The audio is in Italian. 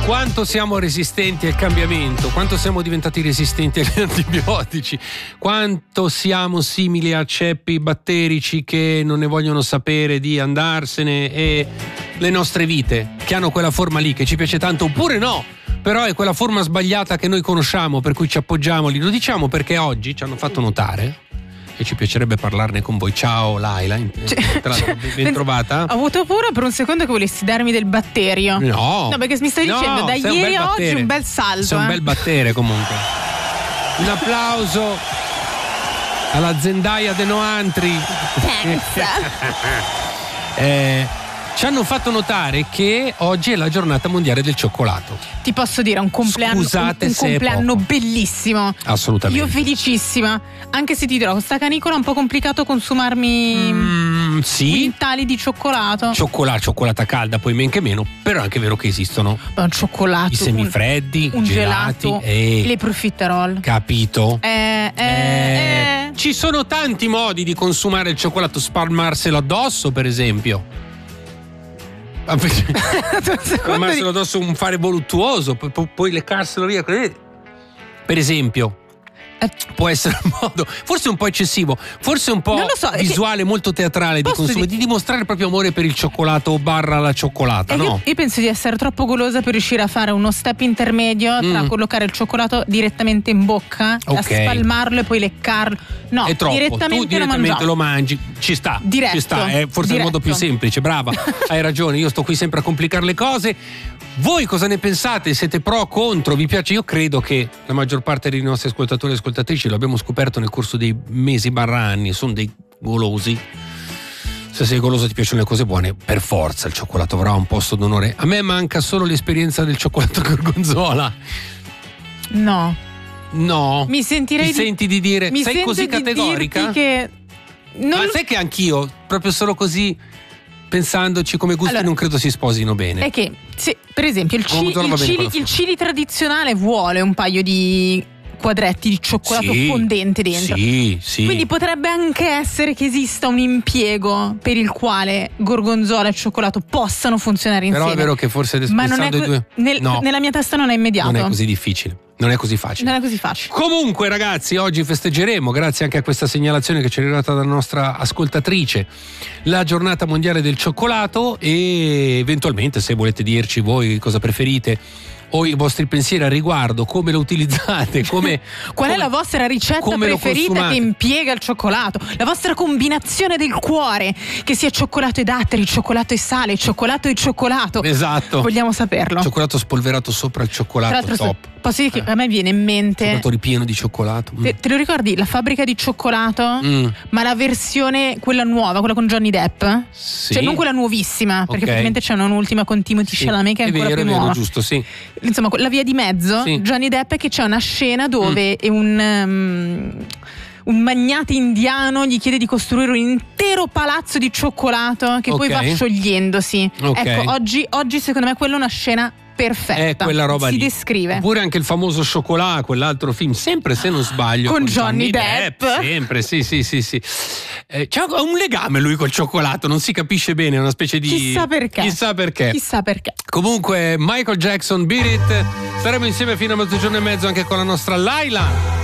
Quanto siamo resistenti al cambiamento, quanto siamo diventati resistenti agli antibiotici, quanto siamo simili a ceppi batterici che non ne vogliono sapere di andarsene, e le nostre vite che hanno quella forma lì che ci piace tanto oppure no, però è quella forma sbagliata che noi conosciamo, per cui ci appoggiamo lì. Lo diciamo perché oggi ci hanno fatto notare e ci piacerebbe parlarne con voi. Ciao Laila, ben trovata. Ho avuto paura per un secondo che volessi darmi del batterio. No, perché mi stai dicendo da ieri a oggi un bel salto. Sei un bel battere comunque. Un applauso alla Zendaya de Noantri. Ci hanno fatto notare che oggi è la giornata mondiale del cioccolato. Ti posso dire, un compleanno, un compleanno bellissimo. Assolutamente. Io felicissima. Anche se ti dirò, questa canicola è un po' complicato consumarmi quintali di cioccolato. Cioccolata calda, poi men che meno. Però è anche vero che esistono un cioccolato, i semifreddi, un gelati, gelato, le profiterol. Capito? Ci sono tanti modi di consumare il cioccolato. Spalmarselo addosso, per esempio. Spalmarselo addosso, un fare voluttuoso, poi leccarselo via. Per esempio, può essere un modo, forse un po' eccessivo, forse un po' visuale, molto teatrale di consumo, di dimostrare il proprio amore per il cioccolato barra la cioccolata, no? Io penso di essere troppo golosa per riuscire a fare uno step intermedio tra collocare il cioccolato direttamente in bocca, a spalmarlo e poi leccarlo. No, è troppo. direttamente, tu direttamente lo mangi. Ci sta, diretto, ci sta, è forse il modo più semplice, brava. Hai ragione, io sto qui sempre a complicare le cose. Voi cosa ne pensate? Siete pro o contro? Vi piace? Io credo che la maggior parte dei nostri ascoltatori e ascoltatrici, lo abbiamo scoperto nel corso dei mesi barra anni, sono dei golosi. Se sei goloso, ti piacciono le cose buone, per forza il cioccolato avrà un posto d'onore. A me manca solo l'esperienza del cioccolato gorgonzola. No. Mi sentirei senti di dire, sei così categorica? Sai che anch'io, proprio solo così, pensandoci come gusti, non credo si sposino bene. È che, per esempio, il chili tradizionale vuole un paio di quadretti di cioccolato fondente dentro. Sì. Quindi potrebbe anche essere che esista un impiego per il quale gorgonzola e cioccolato possano funzionare insieme. Però è vero che forse pensando ai due, nella mia testa non è immediato. Non è così difficile. Non è così facile. Comunque, ragazzi, oggi festeggeremo, grazie anche a questa segnalazione che ci è arrivata dalla nostra ascoltatrice, la giornata mondiale del cioccolato, e eventualmente, se volete dirci voi cosa preferite o i vostri pensieri al riguardo, come lo utilizzate, qual è la vostra ricetta preferita che impiega il cioccolato, la vostra combinazione del cuore, che sia cioccolato e datteri, cioccolato e sale, cioccolato e cioccolato. Esatto. Vogliamo saperlo. Cioccolato spolverato sopra il cioccolato, top. Posso dire che a me viene in mente cioccolato ripieno di cioccolato. Te lo ricordi la fabbrica di cioccolato? Ma la versione, quella nuova, quella con Johnny Depp? Sì. Cioè non quella nuovissima, perché ovviamente c'è un'ultima con Timothy Chalamet che è ancora più nuova. Giusto, sì. Insomma, la via di mezzo, Johnny Depp, che c'è una scena dove è un magnate indiano gli chiede di costruire un intero palazzo di cioccolato che poi va sciogliendosi. Ecco, oggi secondo me quella è una scena perfetta. È quella roba si lì. Descrive. Oppure anche il famoso Chocolat, quell'altro film, sempre se non sbaglio, con Johnny Depp. Sempre, sì. C'è un legame lui col cioccolato, non si capisce bene, è una specie di Chissà perché. Comunque, Michael Jackson, Beat It. Saremo insieme fino a mezzogiorno e mezzo anche con la nostra Laila.